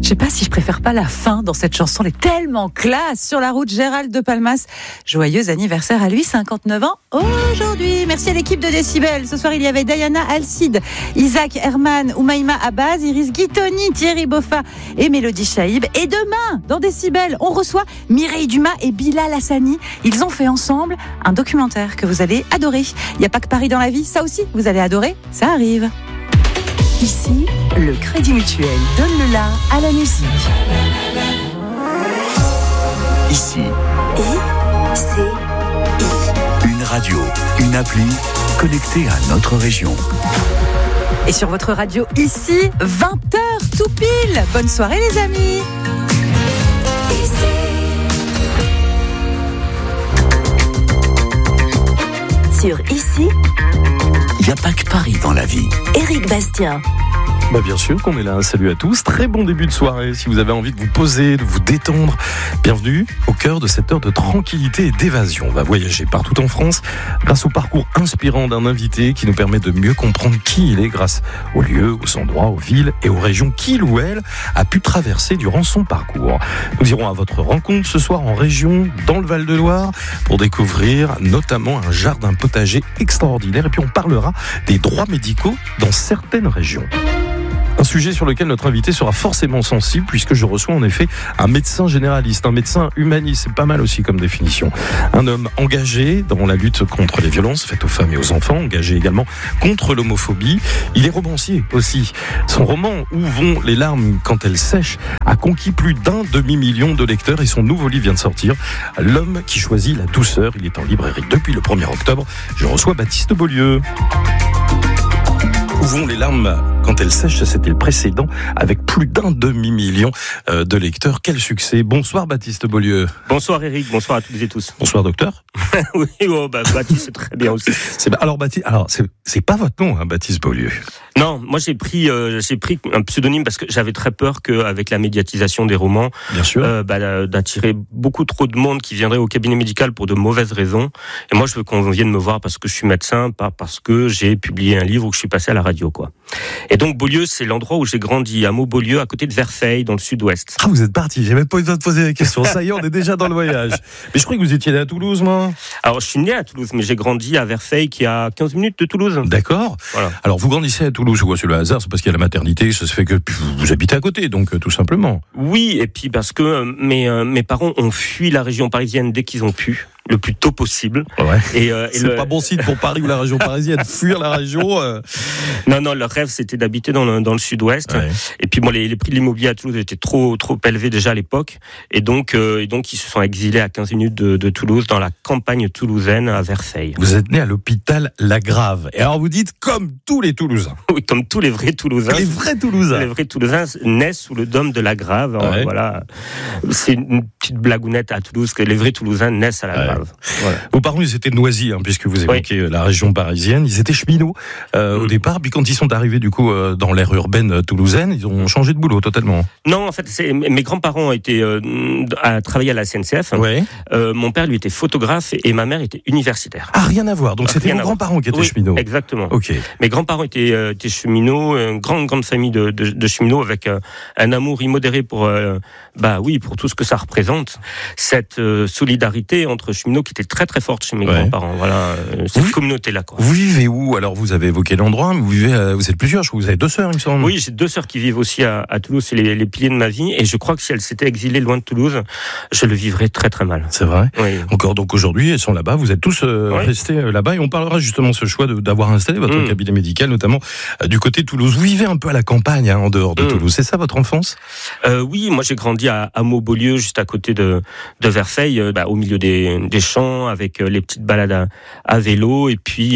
Je sais pas si je préfère pas la fin dans cette chanson, elle est tellement classe. Sur la route, Gérald de Palmas. Joyeux anniversaire à lui, 59 ans aujourd'hui. Merci à l'équipe de Décibel. Ce soir, il y avait Diana Alcide, Isaac Herman, Oumaima Abbas, Iris Guitoni, Thierry Boffa et Mélodie Chaïb. Et demain, dans Décibel, on reçoit Mireille Dumas et Bilal Hassani. Ils ont fait ensemble un documentaire que vous allez adorer. Il n'y a pas que Paris dans la vie, ça aussi, vous allez adorer. Ça arrive. Ici, le Crédit Mutuel donne le la à la musique. Ici, I-C-I. une radio, une appli connectée à notre région. Et sur votre radio, ici, 20h tout pile. Bonne soirée les amis. Sur Ici, Il n'y a pas que Paris dans la vie. Éric Bastien. Bien sûr qu'on est là, salut à tous, très bon début de soirée, si vous avez envie de vous poser, de vous détendre, bienvenue au cœur de cette heure de tranquillité et d'évasion. On va voyager partout en France grâce au parcours inspirant d'un invité qui nous permet de mieux comprendre qui il est grâce aux lieux, aux endroits, aux villes et aux régions qu'il ou elle a pu traverser durant son parcours. Nous irons à votre rencontre ce soir en région, dans le Val-de-Loire, pour découvrir notamment un jardin potager extraordinaire et puis on parlera des droits médicaux dans certaines régions. Un sujet sur lequel notre invité sera forcément sensible puisque je reçois en effet un médecin généraliste, un médecin humaniste, c'est pas mal aussi comme définition. Un homme engagé dans la lutte contre les violences faites aux femmes et aux enfants, engagé également contre l'homophobie. Il est romancier aussi. Son roman « Où vont les larmes quand elles sèchent » a conquis plus d'1 demi-million de lecteurs et son nouveau livre vient de sortir. L'homme qui choisit la douceur, il est en librairie depuis le 1er octobre. Je reçois Baptiste Beaulieu. Où vont les larmes quand elles sèchent, c'était le précédent, avec plus d'1 demi-million de lecteurs. Quel succès. Bonsoir Baptiste Beaulieu. Bonsoir Eric, bonsoir à toutes et tous. Bonsoir docteur. Oui, Baptiste, c'est très bien aussi. Baptiste, c'est pas votre nom, hein, Baptiste Beaulieu. Non, moi j'ai pris un pseudonyme parce que j'avais très peur qu'avec la médiatisation des romans, bien sûr, d'attirer beaucoup trop de monde qui viendrait au cabinet médical pour de mauvaises raisons. Et moi je veux qu'on vienne me voir parce que je suis médecin, pas parce que j'ai publié un livre ou que je suis passé à la radio, quoi. Et donc Beaulieu, c'est l'endroit où j'ai grandi, hameau Beaulieu, à côté de Verfeil, dans le sud-ouest. Ah, vous êtes parti, j'ai même pas eu besoin de poser la question. Ça y est, on est déjà dans le voyage. Mais je croyais que vous étiez né à Toulouse, moi. Alors je suis né à Toulouse, mais j'ai grandi à Verfeil, qui est à 15 minutes de Toulouse. D'accord. Voilà. Alors vous grandissez à Toulouse, ou c'est le hasard, c'est parce qu'il y a la maternité, ça se fait que vous habitez à côté, donc tout simplement. Oui, et puis parce que mes parents ont fui la région parisienne dès qu'ils ont pu. Le plus tôt possible. Ouais. C'est pas bon signe pour Paris ou la région parisienne, fuir la région. Non, leur rêve c'était d'habiter dans le sud-ouest. Ouais. Et puis les prix de l'immobilier à Toulouse étaient trop élevés déjà à l'époque. Et donc ils se sont exilés à 15 minutes de Toulouse, dans la campagne toulousaine à Verfeil. Vous êtes né à l'hôpital Lagrave. Et alors vous dites comme tous les Toulousains. Oui, comme tous les vrais Toulousains. Les vrais Toulousains. Les vrais Toulousains naissent sous le dôme de Lagrave. Ouais. Voilà. C'est une petite blagounette à Toulouse que les vrais Toulousains naissent à Lagrave. Ouais. Voilà. Vos parents, ils étaient de Noisy, puisque vous évoquez la région parisienne. Ils étaient cheminots au départ. Puis quand ils sont arrivés du coup dans l'aire urbaine toulousaine, ils ont changé de boulot totalement. Non, en fait, mes grands-parents étaient à travailler à la SNCF. Ouais. Mon père, lui, était photographe et ma mère était universitaire. Ah, rien à voir. Donc c'était vos grands-parents qui étaient cheminots. Exactement. Ok. Mes grands-parents étaient cheminots, une grande famille de cheminots avec un amour immodéré pour tout ce que ça représente. Cette solidarité entre cheminots qui était très très forte chez mes grands-parents. Voilà, cette communauté-là, quoi. Vous vivez où? Alors vous avez évoqué l'endroit, mais vous êtes plusieurs. Je crois que vous avez 2 sœurs, il me semble. Oui, j'ai 2 sœurs qui vivent aussi à Toulouse. C'est les piliers de ma vie. Et je crois que si elles s'étaient exilées loin de Toulouse, je le vivrais très très mal. C'est vrai. Oui. Encore donc aujourd'hui, elles sont là-bas. Vous êtes tous restés là-bas et on parlera justement de ce choix d'avoir installé votre cabinet médical, notamment du côté de Toulouse. Vous vivez un peu à la campagne, en dehors de Toulouse. C'est ça votre enfance? Oui, moi j'ai grandi à hameau Beaulieu, juste à côté de Verfeil, au milieu des champs, avec les petites balades à vélo, et puis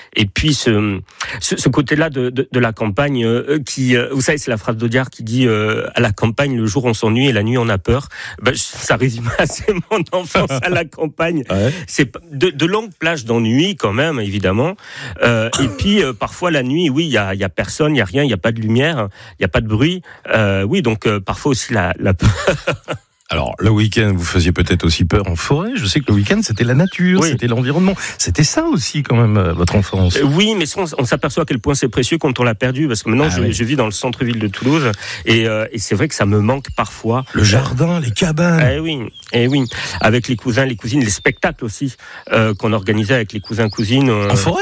ce côté-là de la campagne qui, vous savez, c'est la phrase d'Audiard qui dit à la campagne, le jour on s'ennuie et la nuit on a peur. Ça résume assez mon enfance à la campagne. Ouais. C'est de longues plages d'ennui quand même, évidemment. Et puis parfois la nuit, oui, il y a personne, il y a rien, il y a pas de lumière, il y a pas de bruit. Oui, donc parfois aussi la peur. Alors, le week-end, vous faisiez peut-être aussi peur en forêt. Je sais que le week-end, c'était la nature, c'était l'environnement. C'était ça aussi, quand même, votre enfance. Oui, mais on s'aperçoit à quel point c'est précieux quand on l'a perdu, parce que maintenant, je vis dans le centre-ville de Toulouse, et c'est vrai que ça me manque parfois. Le jardin, les cabanes. Eh oui. Avec les cousins, les cousines, les spectacles aussi, qu'on organisait avec les cousins, cousines. En forêt?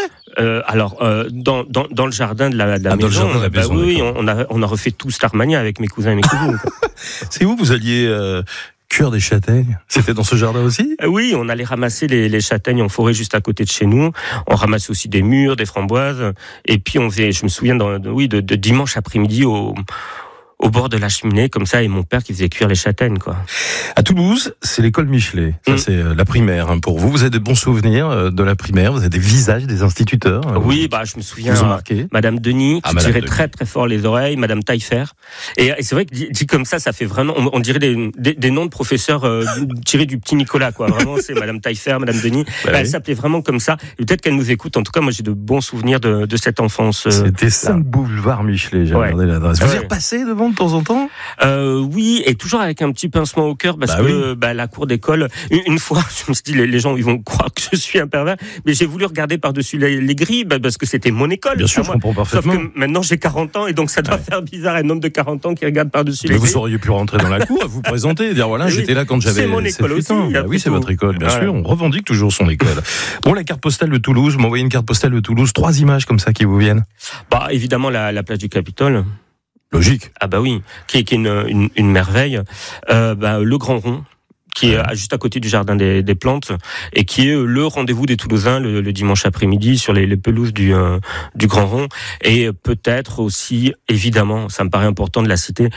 Dans le jardin de la maison. Dans le jardin de la maison. Oui, on a refait tout Starmania avec mes cousins et mes cousines. C'est où vous alliez cueillir des châtaignes? C'était dans ce jardin aussi? Oui, on allait ramasser les châtaignes en forêt juste à côté de chez nous. On ramassait aussi des mûres, des framboises. Et puis on faisait, je me souviens de dimanche après-midi au bord de la cheminée, comme ça, et mon père qui faisait cuire les châtaignes, quoi. À Toulouse, c'est l'école Michelet. Ça, c'est la primaire, pour vous. Vous avez des bons souvenirs de la primaire? Vous avez des visages des instituteurs? Oui, je me souviens. Vous ont marqué? Madame Denis, qui tirait très très fort les oreilles, Madame Taillefer. Et c'est vrai que dit comme ça fait vraiment, on dirait des noms de professeurs tirés du petit Nicolas, quoi. Vraiment, c'est Madame Taillefer, Madame Denis. Elle s'appelait vraiment comme ça. Et peut-être qu'elle nous écoute. En tout cas, moi, j'ai de bons souvenirs de cette enfance. C'était 5 boulevard Michelet, j'ai regardé l'adresse. Vous y repassez devant de temps en temps? Oui, et toujours avec un petit pincement au cœur, parce que la cour d'école, une fois, je me suis dit, les gens ils vont croire que je suis un pervers, mais j'ai voulu regarder par-dessus les grilles, parce que c'était mon école. Bien sûr, je comprends parfaitement. Sauf que maintenant j'ai 40 ans, et donc ça doit faire bizarre un homme de 40 ans qui regarde par-dessus les grilles. Vous auriez pu rentrer dans la cour, vous présenter, dire voilà, j'étais là quand j'avais 7-8 ans. C'est mon école aussi. Oui, c'est votre école, bien sûr. On revendique toujours son école. Bon, la carte postale de Toulouse, vous m'envoyez une carte postale de Toulouse, 3 images comme ça qui vous viennent. Évidemment, la place du Capitole. Logique. Ah oui, qui est une merveille. Le Grand Rond, qui est juste à côté du jardin des plantes, et qui est le rendez-vous des Toulousains le dimanche après-midi sur les pelouses du Grand Rond. Et peut-être aussi, évidemment, ça me paraît important de la citer,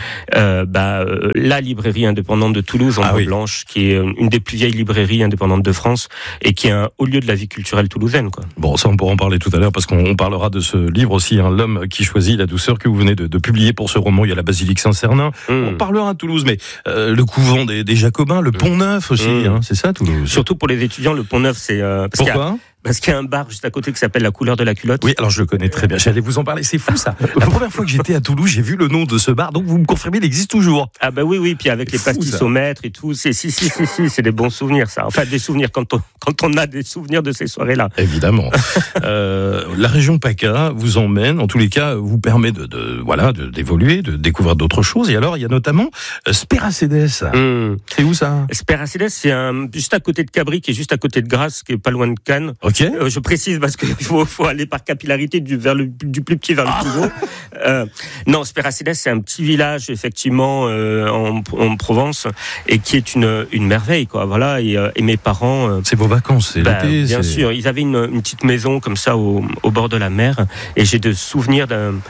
la librairie indépendante de Toulouse, en Blanche, qui est une des plus vieilles librairies indépendantes de France, et qui est un haut lieu de la vie culturelle toulousaine, quoi. Bon, ça on pourra en parler tout à l'heure, parce qu'on parlera de ce livre aussi, L'homme qui choisit la douceur, que vous venez de publier pour ce roman. Il y a la basilique Saint-Cernin. On parlera de Toulouse, mais le couvent des Jacobins, le Pont-Neuf aussi, c'est ça Toulouse? Surtout pour les étudiants, le Pont-Neuf, c'est... Pourquoi? Parce qu'il y a un bar juste à côté qui s'appelle La Couleur de la Culotte. Oui, alors je le connais très bien. J'allais vous en parler. C'est fou, ça. La première fois que j'étais à Toulouse, j'ai vu le nom de ce bar. Donc vous me confirmez, il existe toujours. Ah oui. Puis avec les pastissomètres et tout. Si, c'est des bons souvenirs, ça. Enfin, des souvenirs quand on a des souvenirs de ces soirées-là. Évidemment. La région PACA vous emmène, en tous les cas, vous permet d'évoluer, de découvrir d'autres choses. Et alors, il y a notamment Speracedes. C'est où ça? Speracedes, c'est juste à côté de Cabri, qui est juste à côté de Grasse, qui est pas loin de Cannes. Ok. Je précise parce qu'il faut aller par capillarité du plus petit vers le plus gros. Non, Speracedes, c'est un petit village effectivement en Provence, et qui est une merveille, quoi. Voilà. Et mes parents. C'est vos vacances, c'est l'été. Bien sûr, ils avaient une petite maison comme ça au bord de la mer, et j'ai de souvenirs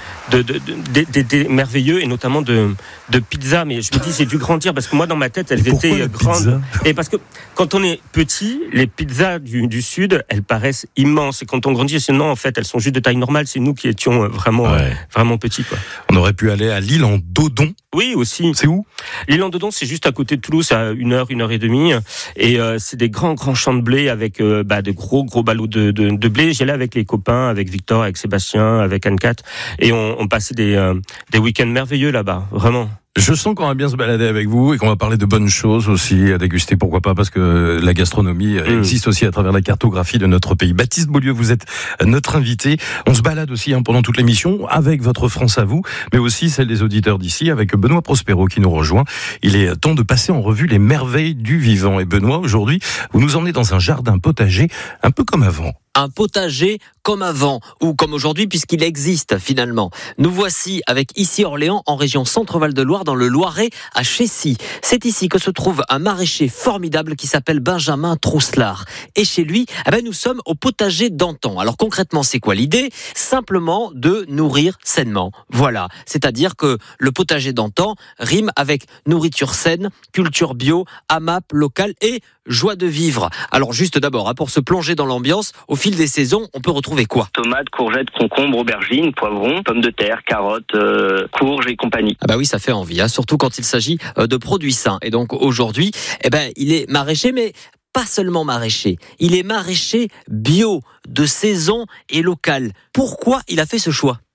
des merveilleux, et notamment de pizza. Mais je me dis, j'ai dû grandir, parce que moi dans ma tête elles étaient grandes. Et parce que quand on est petit, les pizzas du sud, elles paraissent immenses, et quand on grandit, sinon en fait elles sont juste de taille normale. C'est nous qui étions vraiment petits, quoi. On aurait pu aller à l'île en Dodon. Oui, aussi. C'est où? L'île en Dodon, c'est juste à côté de Toulouse, à 1 heure et demie, et c'est des grands de blé avec des gros ballots de blé. J'y allais avec les copains, avec Victor, avec Sébastien, avec Anne-Cat, et on passait des week-ends merveilleux là-bas, vraiment. Je sens qu'on va bien se balader avec vous, et qu'on va parler de bonnes choses aussi, à déguster, pourquoi pas, parce que la gastronomie existe aussi à travers la cartographie de notre pays. Baptiste Beaulieu, vous êtes notre invité. On se balade aussi pendant toute l'émission avec votre France à vous, mais aussi celle des auditeurs d'ici, avec Benoît Prospero qui nous rejoint. Il est temps de passer en revue les merveilles du vivant. Et Benoît, aujourd'hui, vous nous emmenez dans un jardin potager, un peu comme avant. Un potager comme avant, ou comme aujourd'hui, puisqu'il existe finalement. Nous voici avec ici Orléans, en région Centre-Val de Loire, dans le Loiret, à Chessy. C'est ici que se trouve un maraîcher formidable qui s'appelle Benjamin Trousselard. Et chez lui, nous sommes au potager d'antan. Alors concrètement, c'est quoi l'idée? Simplement de nourrir sainement. Voilà, c'est-à-dire que le potager d'antan rime avec nourriture saine, culture bio, AMAP locale et joie de vivre. Alors juste d'abord, pour se plonger dans l'ambiance, au fil des saisons, on peut retrouver quoi? Tomates, courgettes, concombres, aubergines, poivrons, pommes de terre, carottes, courges et compagnie. Ah oui, ça fait envie, surtout quand il s'agit de produits sains. Et donc aujourd'hui, il est maraîcher, mais pas seulement maraîcher. Il est maraîcher bio, de saison et local. Pourquoi il a fait ce choix?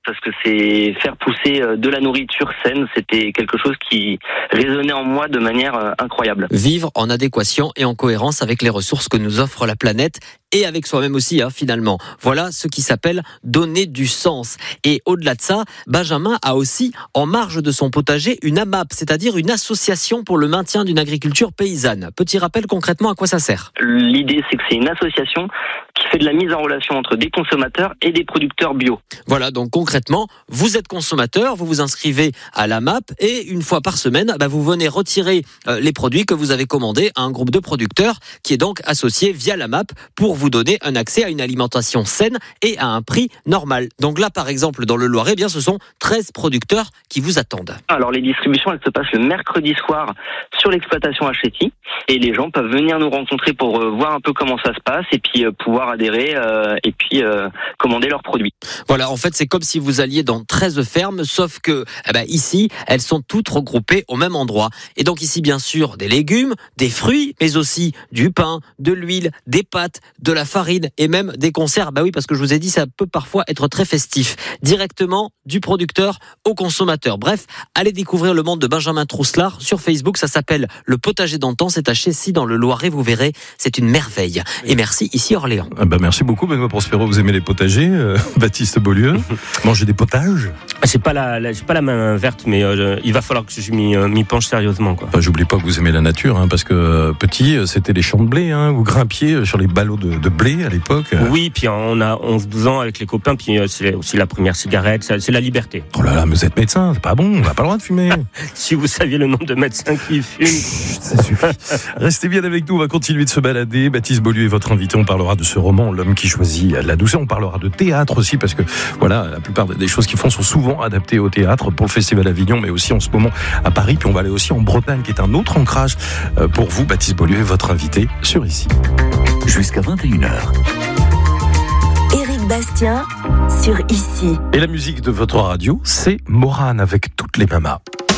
parce que c'est faire pousser de la nourriture saine, c'était quelque chose qui résonnait en moi de manière incroyable. Vivre en adéquation et en cohérence avec les ressources que nous offre la planète et avec soi-même aussi, finalement. Voilà ce qui s'appelle donner du sens. Et au-delà de ça, Benjamin a aussi, en marge de son potager, une AMAP, c'est-à-dire une association pour le maintien d'une agriculture paysanne. Petit rappel concrètement à quoi ça sert. L'idée, c'est que c'est une association qui fait de la mise en relation entre des consommateurs et des producteurs bio. Voilà, donc concrètement, vous êtes consommateur, vous vous inscrivez à l'AMAP et une fois par semaine, vous venez retirer les produits que vous avez commandés à un groupe de producteurs qui est donc associé via l'AMAP pour vous donner un accès à une alimentation saine et à un prix normal. Donc là, par exemple, dans le Loiret, ce sont 13 producteurs qui vous attendent. Alors les distributions, elles se passent le mercredi soir sur l'exploitation à Chéty et les gens peuvent venir nous rencontrer pour voir un peu comment ça se passe et puis pouvoir adhérer et puis commander leurs produits. Voilà, en fait, c'est comme si vous alliez dans 13 fermes, sauf que ici, elles sont toutes regroupées au même endroit. Et donc ici, bien sûr, des légumes, des fruits, mais aussi du pain, de l'huile, des pâtes, de la farine et même des conserves. Oui, parce que je vous ai dit, ça peut parfois être très festif. Directement du producteur au consommateur. Bref, allez découvrir le monde de Benjamin Trousselard sur Facebook. Ça s'appelle Le Potager d'antan. C'est à Chécy dans le Loiret. Vous verrez, c'est une merveille. Et merci ici Orléans. Merci beaucoup Benoît Prospero. Vous aimez les potagers, Baptiste Beaulieu? Manger des potages? J'ai pas la main verte, mais il va falloir que je m'y penche sérieusement, quoi. J'oublie pas que vous aimez la nature, parce que petit, c'était les champs de blé, vous grimpiez sur les ballots de blé à l'époque. Oui, puis on a 11-12 ans avec les copains, puis c'est aussi la première cigarette, c'est la liberté. Oh là là, mais vous êtes médecin, c'est pas bon, on n'a pas le droit de fumer. Si vous saviez le nombre de médecins qui fument. Ça suffit. Restez bien avec nous, on va continuer de se balader. Baptiste Beaulieu est votre invité, on parlera de ce roman, L'homme qui choisit la douceur. On parlera de théâtre aussi, parce que voilà, la plupart des choses qu'ils font sont souvent adaptées au théâtre pour le Festival Avignon, mais aussi en ce moment à Paris. Puis on va aller aussi en Bretagne, qui est un autre ancrage pour vous. Baptiste Beaulieu est votre invité sur Ici. Jusqu'à 21h. Éric Bastien sur Ici. Et la musique de votre radio, c'est Morane avec toutes les mamas.